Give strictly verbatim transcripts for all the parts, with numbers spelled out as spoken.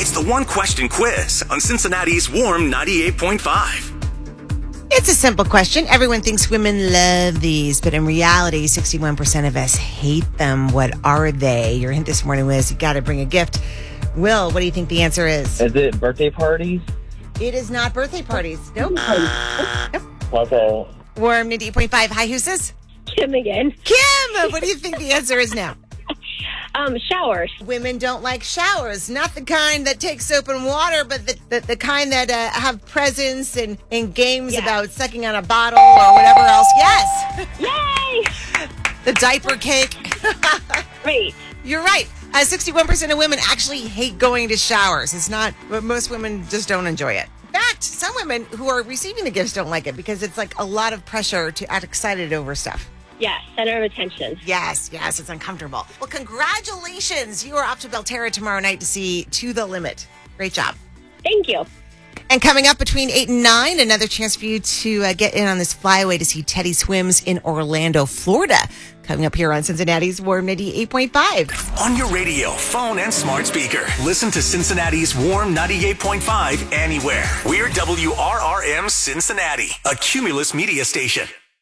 It's the one question quiz on Cincinnati's Warm ninety-eight point five. It's a simple question. Everyone thinks women love these, but in reality, sixty-one percent of us hate them. What are they? Your hint this morning was you got to bring a gift. Will, what do you think the answer is? Is it birthday parties? It is not birthday parties. Nope. Nope. Okay. Warm ninety-eight point five. Hi, who's this? Kim again. Kim, what do you think the answer is now? Um, showers. Women don't like showers. Not the kind that take soap and water, but the, the, the kind that uh, have presents and, and games Yeah. about sucking on a bottle or whatever else. Yes. Yay! The diaper cake. Great. You're right. Uh, sixty-one percent of women actually hate going to showers. It's not, but most women just don't enjoy it. In fact, some women who are receiving the gifts don't like it because it's like a lot of pressure to act excited over stuff. Yes, center of attention. Yes, yes, it's uncomfortable. Well, congratulations. You are off to Belterra tomorrow night to see To the Limit. Great job. Thank you. And coming up between eight and nine, another chance for you to uh, get in on this flyaway to see Teddy Swims in Orlando, Florida. Coming up here on Cincinnati's Warm ninety-eight point five. On your radio, phone, and smart speaker. Listen to Cincinnati's Warm ninety-eight point five anywhere. We're W R R M Cincinnati, a Cumulus media station.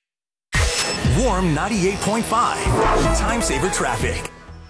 Warm ninety-eight point five. Time saver traffic.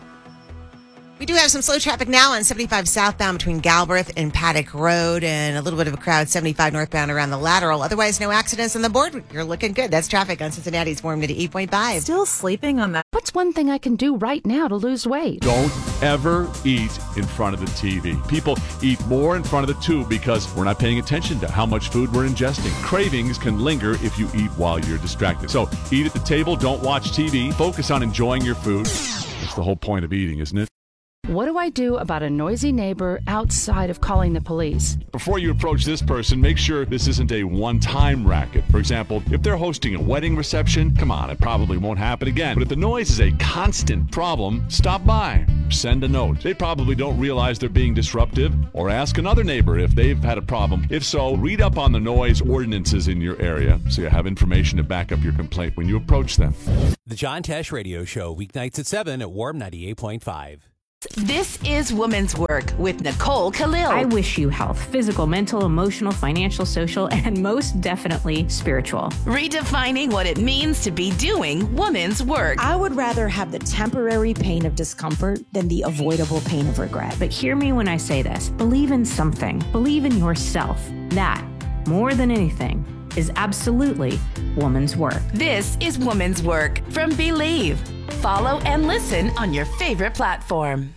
We do have some slow traffic now on seventy-five southbound between Galbraith and Paddock Road, and a little bit of a crowd seventy-five northbound around the Lateral. Otherwise, no accidents on the board. You're looking good. That's traffic on Cincinnati's Warm ninety-eight point five. Still sleeping on that. What's one thing I can do right now to lose weight? Don't ever eat in front of the T V. People eat more in front of the tube because we're not paying attention to how much food we're ingesting. Cravings can linger if you eat while you're distracted. So eat at the table, don't watch T V, focus on enjoying your food. That's the whole point of eating, isn't it? What do I do about a noisy neighbor outside of calling the police? Before you approach this person, make sure this isn't a one-time racket. For example, if they're hosting a wedding reception, come on, it probably won't happen again. But if the noise is a constant problem, stop by. Send a note. They probably don't realize they're being disruptive. Or ask another neighbor if they've had a problem. If so, read up on the noise ordinances in your area so you have information to back up your complaint when you approach them. The John Tesh Radio Show, weeknights at seven at Warm ninety-eight point five. This is Woman's Work with Nicole Khalil. I wish you health, physical, mental, emotional, financial, social, and most definitely spiritual. Redefining what it means to be doing woman's work. I would rather have the temporary pain of discomfort than the avoidable pain of regret. But hear me when I say this. Believe in something. Believe in yourself. That, more than anything, is absolutely woman's work. This is Woman's Work from Believe. Follow and listen on your favorite platform.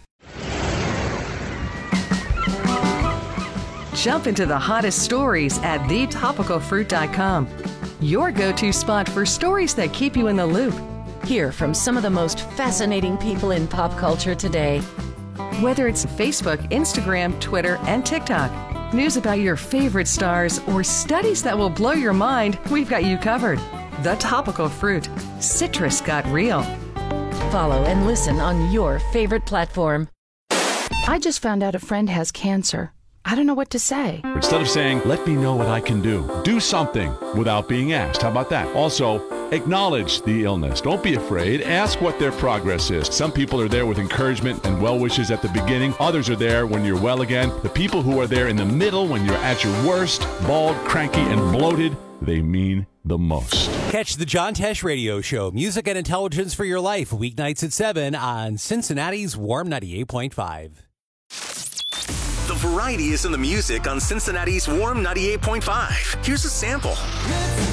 Jump into the hottest stories at the topical fruit dot com. Your go-to spot for stories that keep you in the loop. Hear from some of the most fascinating people in pop culture today. Whether it's Facebook, Instagram, Twitter, and TikTok, news about your favorite stars, or studies that will blow your mind, we've got you covered. The Topical Fruit. Citrus got real. Follow and listen on your favorite platform. I just found out a friend has cancer. I don't know what to say. Instead of saying, let me know what I can do, do something without being asked. How about that? Also, acknowledge the illness. Don't be afraid. Ask what their progress is. Some people are there with encouragement and well wishes at the beginning. Others are there when you're well again. The people who are there in the middle when you're at your worst, bald, cranky, and bloated, they mean the most. Catch the John Tesh Radio Show, music and intelligence for your life, weeknights at seven on Cincinnati's Warm ninety-eight point five. The variety is in the music on Cincinnati's Warm ninety-eight point five. Here's a sample.